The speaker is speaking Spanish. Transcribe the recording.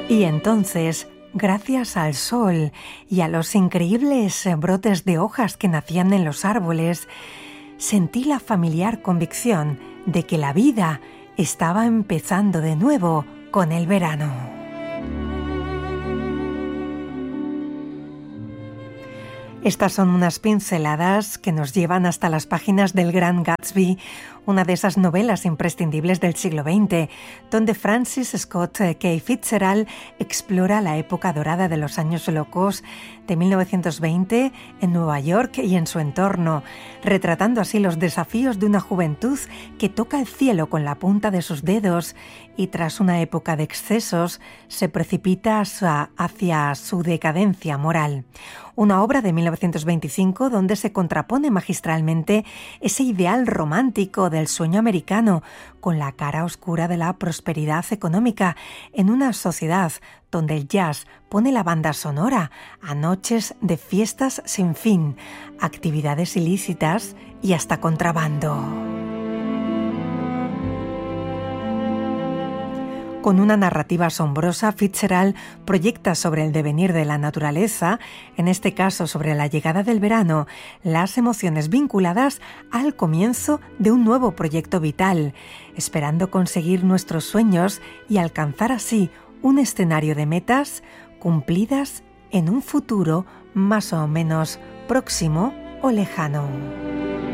Y entonces, gracias al sol y a los increíbles brotes de hojas que nacían en los árboles, sentí la familiar convicción de que la vida estaba empezando de nuevo con el verano. Estas son unas pinceladas que nos llevan hasta las páginas del Gran Gatsby, una de esas novelas imprescindibles del siglo XX, donde Francis Scott Key Fitzgerald explora la época dorada de los años locos de 1920 en Nueva York y en su entorno, retratando así los desafíos de una juventud que toca el cielo con la punta de sus dedos y tras una época de excesos se precipita hacia su decadencia moral. Una obra de 1925 donde se contrapone magistralmente ese ideal romántico del sueño americano con la cara oscura de la prosperidad económica en una sociedad donde el jazz pone la banda sonora a noches de fiestas sin fin, actividades ilícitas y hasta contrabando. Con una narrativa asombrosa, Fitzgerald proyecta sobre el devenir de la naturaleza, en este caso sobre la llegada del verano, las emociones vinculadas al comienzo de un nuevo proyecto vital, esperando conseguir nuestros sueños y alcanzar así un escenario de metas cumplidas en un futuro más o menos próximo o lejano.